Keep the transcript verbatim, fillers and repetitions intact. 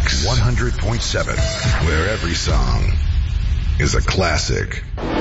Mix one hundred point seven, where every song is a classic.